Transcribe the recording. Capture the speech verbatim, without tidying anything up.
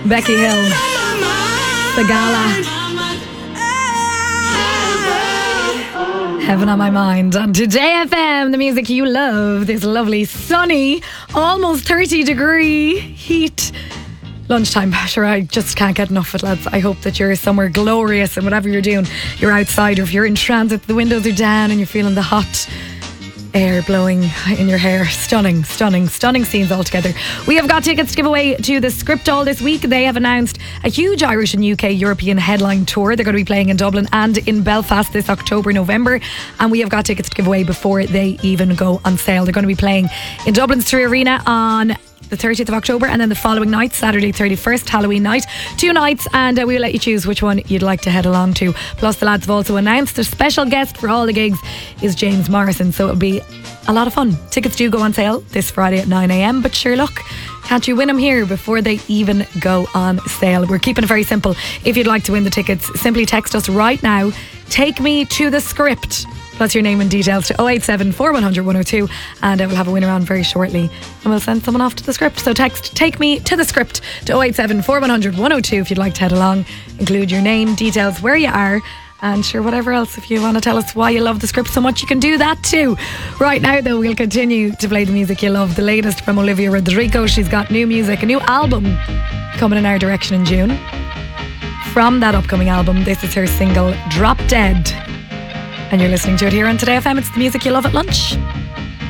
Becky Hill, Sagala, Heaven on My Mind on Today F M, the music you love. This lovely sunny, almost thirty degree heat lunchtime. Sure, I just can't get enough of it, lads. I hope that you're somewhere glorious and whatever you're doing, you're outside, or if you're in transit, the windows are down and you're feeling the hot air blowing in your hair. Stunning, stunning, stunning scenes altogether. We have got tickets to give away to the Scriptall this week. They have announced a huge Irish and U K European headline tour. They're going to be playing in Dublin and in Belfast this October, November, and we have got tickets to give away before they even go on sale. They're going to be playing in Dublin's Three Arena on the thirtieth of October, and then the following night, Saturday thirty-first, Halloween night, two nights, and uh, we'll let you choose which one you'd like to head along to. Plus, the lads have also announced the special guest for all the gigs is James Morrison, so it'll be a lot of fun. Tickets do go on sale this Friday at nine a.m, but sure luck, can't you win them here before they even go on sale? We're keeping it very simple. If you'd like to win the tickets, simply text us right now, "Take me to the script," plus your name and details to oh eight seven, four one hundred, one oh two, and I will have a winner on very shortly, and we'll send someone off to the script. So text "Take me to the script" to oh eight seven, four one hundred, one oh two if you'd like to head along. Include your name, details, where you are, and sure, whatever else. If you want to tell us why you love the script so much, you can do that too. Right now though, we'll continue to play the music you love. The latest from Olivia Rodrigo. She's got new music, a new album coming in our direction in June. From that upcoming album, this is her single Drop Dead, and you're listening to it here on Today F M. It's the music you love at lunch.